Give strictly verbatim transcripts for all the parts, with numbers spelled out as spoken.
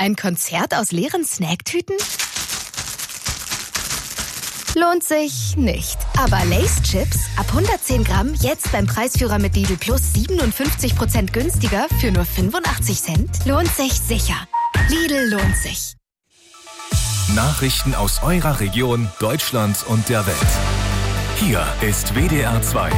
Ein Konzert aus leeren Snacktüten? Lohnt sich nicht. Aber Lay's Chips ab hundertzehn Gramm jetzt beim Preisführer mit Lidl Plus siebenundfünfzig Prozent günstiger für nur fünfundachtzig Cent. Lohnt sich sicher. Lidl lohnt sich. Nachrichten aus eurer Region, Deutschland und der Welt. Hier ist W D R zwei.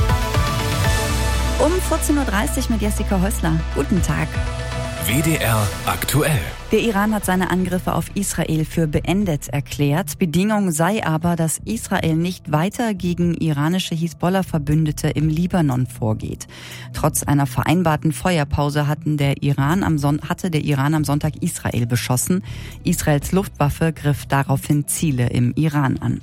Um vierzehn Uhr dreißig mit Jessica Häusler. Guten Tag. W D R aktuell. Der Iran hat seine Angriffe auf Israel für beendet erklärt. Bedingung sei aber, dass Israel nicht weiter gegen iranische Hisbollah-Verbündete im Libanon vorgeht. Trotz einer vereinbarten Feuerpause hatten der Iran am Son- hatte der Iran am Sonntag Israel beschossen. Israels Luftwaffe griff daraufhin Ziele im Iran an.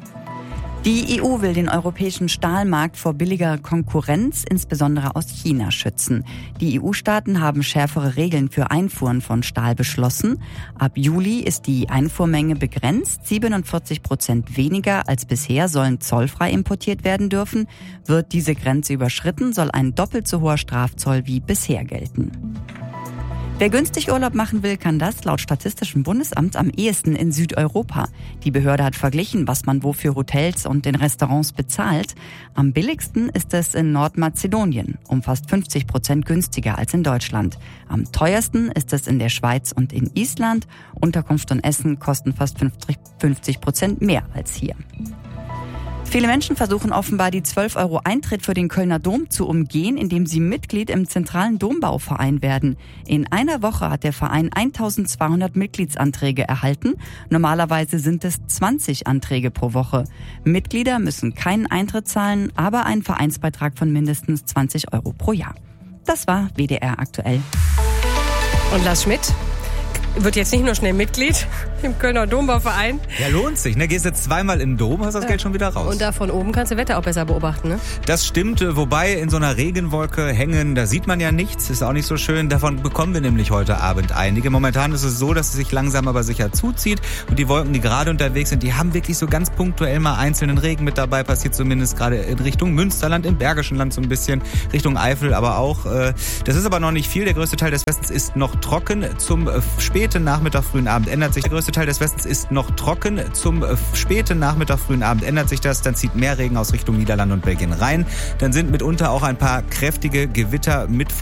Die E U will den europäischen Stahlmarkt vor billiger Konkurrenz, insbesondere aus China, schützen. Die E U-Staaten haben schärfere Regeln für Einfuhren von Stahl beschlossen. Ab Juli ist die Einfuhrmenge begrenzt. siebenundvierzig Prozent weniger als bisher sollen zollfrei importiert werden dürfen. Wird diese Grenze überschritten, soll ein doppelt so hoher Strafzoll wie bisher gelten. Wer günstig Urlaub machen will, kann das laut Statistischem Bundesamt am ehesten in Südeuropa. Die Behörde hat verglichen, was man wo für Hotels und in Restaurants bezahlt. Am billigsten ist es in Nordmazedonien, um fast fünfzig Prozent günstiger als in Deutschland. Am teuersten ist es in der Schweiz und in Island. Unterkunft und Essen kosten fast fünfzig Prozent mehr als hier. Viele Menschen versuchen offenbar, die zwölf Euro Eintritt für den Kölner Dom zu umgehen, indem sie Mitglied im zentralen Dombauverein werden. In einer Woche hat der Verein eintausendzweihundert Mitgliedsanträge erhalten. Normalerweise sind es zwanzig Anträge pro Woche. Mitglieder müssen keinen Eintritt zahlen, aber einen Vereinsbeitrag von mindestens zwanzig Euro pro Jahr. Das war W D R aktuell. Und Lars Schmidt wird jetzt nicht nur schnell Mitglied im Kölner Dombauverein. Ja, lohnt sich, ne? Gehst jetzt zweimal in den Dom, hast das ja. Geld schon wieder raus. Und da von oben kannst du Wetter auch besser beobachten, ne? Das stimmt, wobei in so einer Regenwolke hängen, da sieht man ja nichts, ist auch nicht so schön. Davon bekommen wir nämlich heute Abend einige. Momentan ist es so, dass es sich langsam aber sicher zuzieht. Und die Wolken, die gerade unterwegs sind, die haben wirklich so ganz punktuell mal einzelnen Regen mit dabei. Passiert zumindest gerade in Richtung Münsterland, im Bergischen Land so ein bisschen, Richtung Eifel aber auch. Das ist aber noch nicht viel. Der größte Teil des Westens ist noch trocken. Zum späten Nachmittag, frühen Abend ändert sich. Der größte Teil des Westens ist noch trocken. Zum späten Nachmittag, frühen Abend ändert sich das. Dann zieht mehr Regen aus Richtung Niederlande und Belgien rein. Dann sind mitunter auch ein paar kräftige Gewitter mit